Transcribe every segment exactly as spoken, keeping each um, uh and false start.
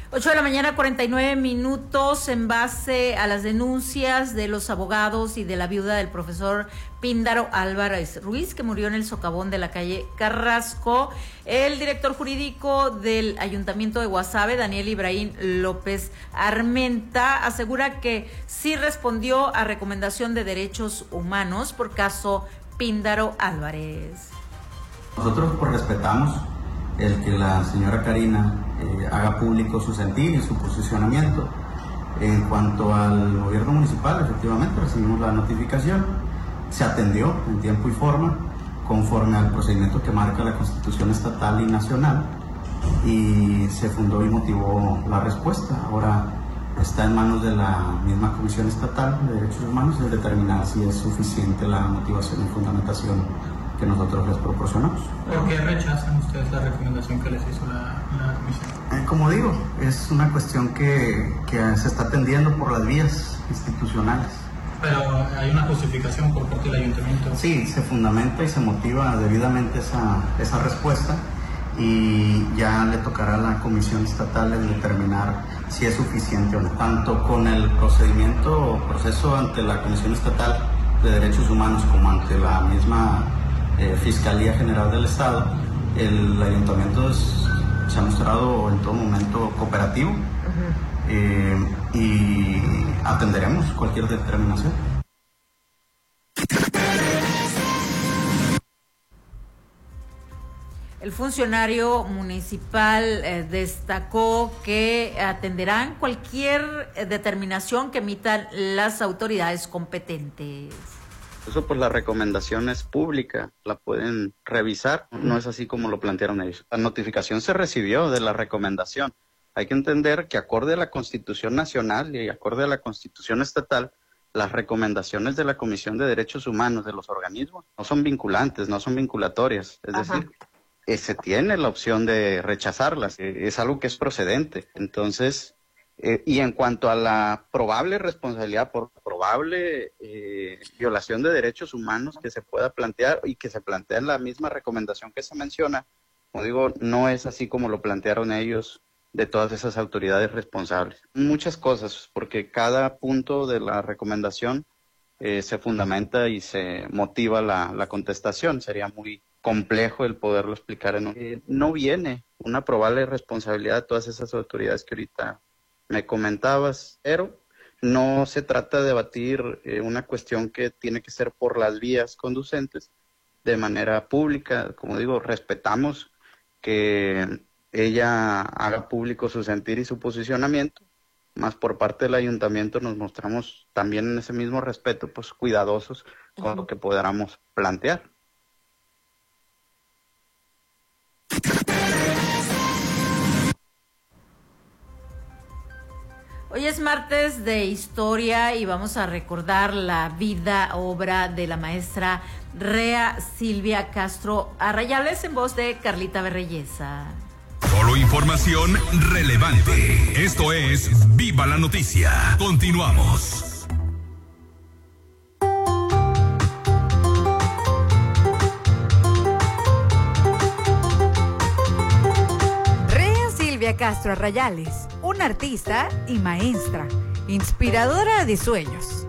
ocho de la mañana, cuarenta y nueve minutos, en base a las denuncias de los abogados y de la viuda del profesor Píndaro Álvarez Ruiz, que murió en el socavón de la calle Carrasco. El director jurídico del Ayuntamiento de Guasave, Daniel Ibrahim López Armenta, asegura que sí respondió a recomendación de derechos humanos por caso Píndaro Álvarez. Nosotros pues respetamos el que la señora Karina eh, haga público su sentir y su posicionamiento. En cuanto al gobierno municipal, efectivamente recibimos la notificación, se atendió en tiempo y forma, conforme al procedimiento que marca la Constitución estatal y nacional, y se fundó y motivó la respuesta. Ahora está en manos de la misma Comisión Estatal de Derechos Humanos el determinar si es suficiente la motivación y fundamentación que nosotros les proporcionamos. ¿Por qué rechazan ustedes la recomendación que les hizo la, la comisión? Eh, como digo, es una cuestión que, que se está atendiendo por las vías institucionales. Pero hay una justificación por parte del ayuntamiento. Sí, se fundamenta y se motiva debidamente esa, esa respuesta, y ya le tocará a la Comisión Estatal el determinar si es suficiente o no. Tanto con el procedimiento o proceso ante la Comisión Estatal de Derechos Humanos como ante la misma Eh, Fiscalía General del Estado, el ayuntamiento es, se ha mostrado en todo momento cooperativo. Uh-huh. eh, y atenderemos cualquier determinación. El funcionario municipal eh, destacó que atenderán cualquier eh, determinación que emitan las autoridades competentes. Eso pues la recomendación es pública, la pueden revisar, no es así como lo plantearon ellos. La notificación se recibió de la recomendación. Hay que entender que acorde a la Constitución Nacional y acorde a la Constitución Estatal, las recomendaciones de la Comisión de Derechos Humanos de los organismos no son vinculantes, no son vinculatorias. Es Ajá. decir, eh, se tiene la opción de rechazarlas, eh, es algo que es procedente. Entonces, Eh, y en cuanto a la probable responsabilidad por probable eh, violación de derechos humanos que se pueda plantear y que se plantea en la misma recomendación que se menciona, como digo, no es así como lo plantearon ellos de todas esas autoridades responsables. Muchas cosas, porque cada punto de la recomendación eh, se fundamenta y se motiva la, la contestación. Sería muy complejo el poderlo explicar en un... Eh, no viene una probable responsabilidad de todas esas autoridades que ahorita me comentabas, pero no se trata de debatir eh, una cuestión que tiene que ser por las vías conducentes de manera pública. Como digo, respetamos que ella haga público su sentir y su posicionamiento, más por parte del ayuntamiento nos mostramos también en ese mismo respeto, pues cuidadosos con uh-huh. lo que podamos plantear. Hoy es martes de historia y vamos a recordar la vida, obra de la maestra Rea Silvia Castro Arrayales en voz de Carlita Berreyesa. Solo información relevante. Esto es Viva la Noticia. Continuamos. Castro Arrayales, una artista y maestra, inspiradora de sueños.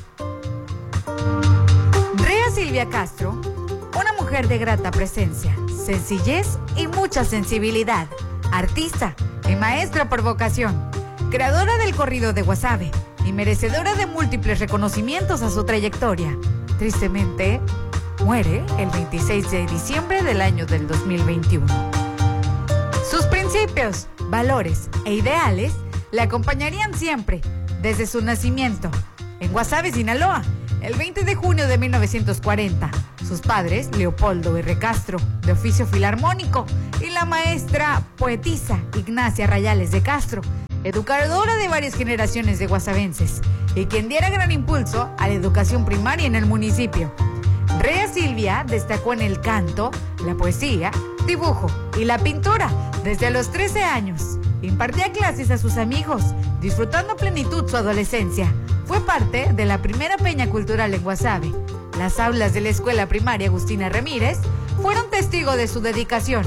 Rea Silvia Castro, una mujer de grata presencia, sencillez y mucha sensibilidad, artista y maestra por vocación, creadora del corrido de Guasave y merecedora de múltiples reconocimientos a su trayectoria. Tristemente, muere el veintiséis de diciembre del año del dos mil veintiuno. Sus principios, valores e ideales le acompañarían siempre desde su nacimiento en Guasave, Sinaloa, el veinte de junio de mil novecientos cuarenta. Sus padres, Leopoldo R. Castro, de oficio filarmónico, y la maestra poetisa Ignacia Arrayales de Castro, educadora de varias generaciones de guasavenses y quien diera gran impulso a la educación primaria en el municipio. Rea Silvia destacó en el canto, la poesía, dibujo y la pintura desde los trece años. Impartía clases a sus amigos, disfrutando a plenitud su adolescencia. Fue parte de la primera peña cultural en Guasave. Las aulas de la escuela primaria Agustina Ramírez fueron testigo de su dedicación.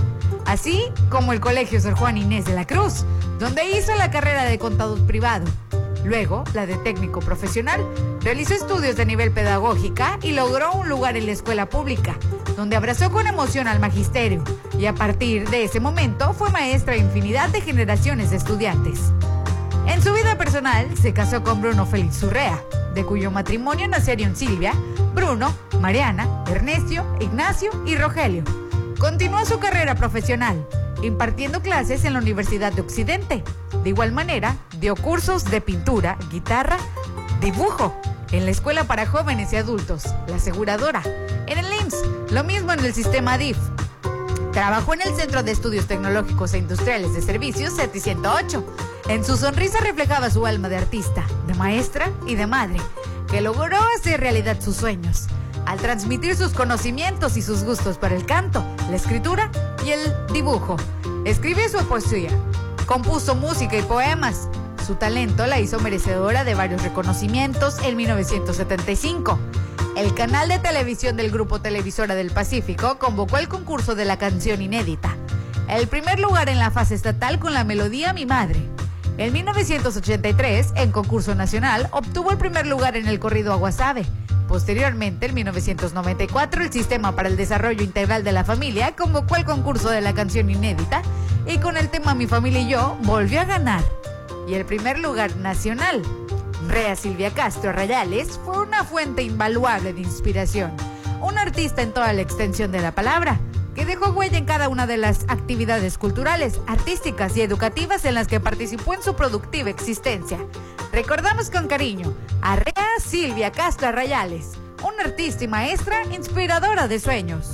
así como el Colegio Sor Juan Inés de la Cruz, donde hizo la carrera de contador privado. Luego, la de técnico profesional, realizó estudios de nivel pedagógica y logró un lugar en la escuela pública, donde abrazó con emoción al magisterio, y a partir de ese momento fue maestra de infinidad de generaciones de estudiantes. En su vida personal, se casó con Bruno Félix Urrea, de cuyo matrimonio nacieron Silvia, Bruno, Mariana, Ernesto, Ignacio y Rogelio. Continuó su carrera profesional, impartiendo clases en la Universidad de Occidente. De igual manera, dio cursos de pintura, guitarra, dibujo en la Escuela para Jóvenes y Adultos, la Aseguradora. En el I M S S, lo mismo en el sistema D I F. Trabajó en el Centro de Estudios Tecnológicos e Industriales de Servicios C E T I ciento ocho. En su sonrisa reflejaba su alma de artista, de maestra y de madre, que logró hacer realidad sus sueños, al transmitir sus conocimientos y sus gustos para el canto, la escritura y el dibujo. Escribió su poesía, compuso música y poemas. Su talento la hizo merecedora de varios reconocimientos en mil novecientos setenta y cinco. El canal de televisión del Grupo Televisora del Pacífico convocó el concurso de la canción inédita, el primer lugar en la fase estatal con la melodía Mi Madre. En mil novecientos ochenta y tres, en concurso nacional, obtuvo el primer lugar en el corrido a Guasave. Posteriormente, en mil novecientos noventa y cuatro, el Sistema para el Desarrollo Integral de la Familia convocó el concurso de la canción inédita y con el tema Mi Familia y Yo volvió a ganar. Y el primer lugar nacional. Rea Silvia Castro Rayales fue una fuente invaluable de inspiración, un artista en toda la extensión de la palabra, que dejó huella en cada una de las actividades culturales, artísticas y educativas en las que participó en su productiva existencia. Recordamos con cariño a Rea Silvia Castro Rayales, una artista y maestra inspiradora de sueños.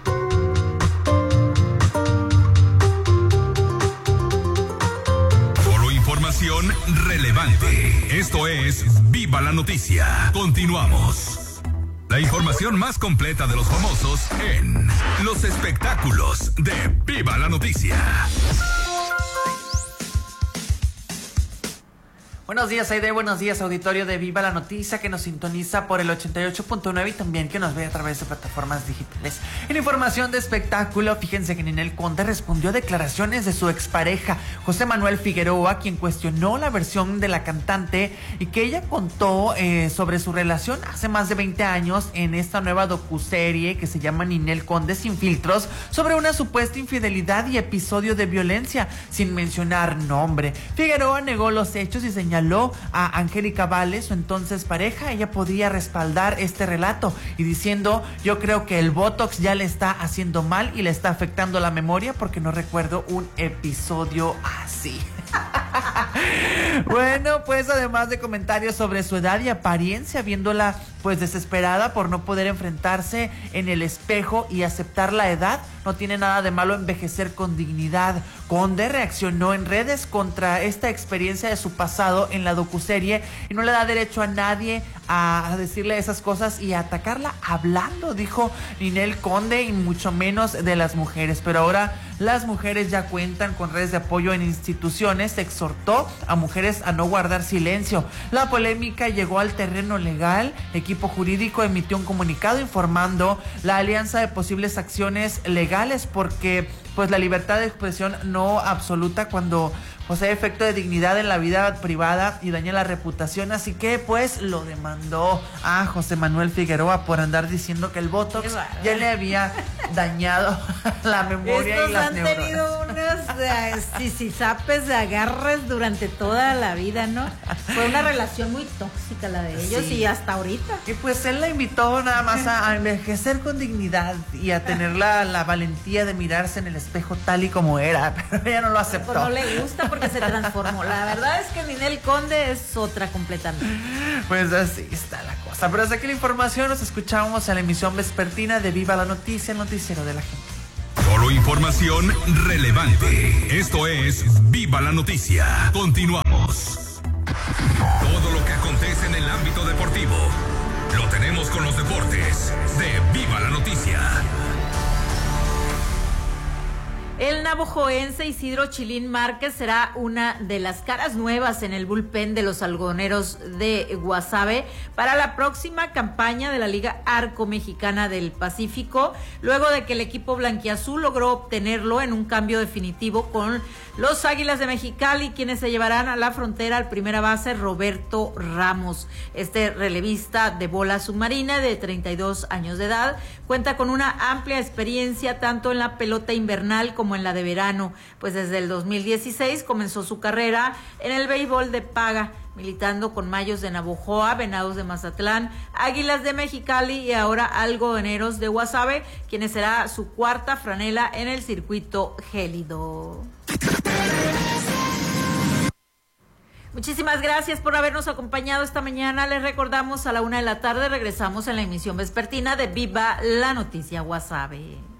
Solo información relevante. Esto es Viva la Noticia. Continuamos. La información más completa de los famosos en los espectáculos de Viva la Noticia. Buenos días, Aide. Buenos días, auditorio de Viva la Noticia, que nos sintoniza por el ochenta y ocho punto nueve y también que nos ve a través de plataformas digitales. En información de espectáculo, fíjense que Ninel Conde respondió a declaraciones de su expareja, José Manuel Figueroa, quien cuestionó la versión de la cantante y que ella contó eh, sobre su relación hace más de veinte años en esta nueva docuserie que se llama Ninel Conde Sin Filtros, sobre una supuesta infidelidad y episodio de violencia, sin mencionar nombre. Figueroa negó los hechos y señaló a Angélica Vale, su entonces pareja. Ella podría respaldar este relato y diciendo: yo creo que el Botox ya le está haciendo mal y le está afectando la memoria porque no recuerdo un episodio así. Bueno, pues además de comentarios sobre su edad y apariencia, viéndola pues desesperada por no poder enfrentarse en el espejo y aceptar la edad, no tiene nada de malo envejecer con dignidad. Conde reaccionó en redes contra esta experiencia de su pasado en la docuserie y no le da derecho a nadie a decirle esas cosas y a atacarla hablando, dijo Ninel Conde, y mucho menos de las mujeres. Pero ahora las mujeres ya cuentan con redes de apoyo en instituciones. Exhortó a mujeres a no guardar silencio. La polémica llegó al terreno legal. El equipo jurídico emitió un comunicado informando la alianza de posibles acciones legales porque pues la libertad de expresión no absoluta cuando pues hay efecto de dignidad en la vida privada y daña la reputación, así que pues lo demandó a José Manuel Figueroa por andar diciendo que el Botox ya le había dañado la memoria. Estos y las han neuronas. tenido unos sisizapes de agarres durante toda la vida, ¿no? Fue una relación muy tóxica la de ellos, sí. Y hasta ahorita. Y pues él la invitó nada más a, a envejecer con dignidad y a tener la, la valentía de mirarse en el espejo tal y como era, pero ella no lo aceptó. Pues no le gusta porque se transformó. La verdad es que Ninel Conde es otra completamente. Pues así está la cosa. Pero hasta aquí la información. Nos escuchamos en la emisión vespertina de Viva la Noticia, el noticiero de la gente. Solo información relevante. Esto es Viva la Noticia. Continuamos. Todo lo que acontece en el ámbito deportivo lo tenemos con los deportes de Viva la Noticia. El navojoense Isidro Chilín Márquez será una de las caras nuevas en el bullpen de los algodoneros de Guasave para la próxima campaña de la Liga Arco Mexicana del Pacífico, luego de que el equipo blanquiazul logró obtenerlo en un cambio definitivo con los Águilas de Mexicali, quienes se llevarán a la frontera al primera base Roberto Ramos. Este relevista de bola submarina de treinta y dos años de edad cuenta con una amplia experiencia tanto en la pelota invernal como en la de verano, pues desde el dos mil dieciséis comenzó su carrera en el béisbol de paga, militando con Mayos de Navojoa, Venados de Mazatlán, Águilas de Mexicali y ahora Algodoneros de Guasave, quien será su cuarta franela en el circuito gélido. Muchísimas gracias por habernos acompañado esta mañana. Les recordamos, a la una de la tarde regresamos en la emisión vespertina de Viva la Noticia Guasave.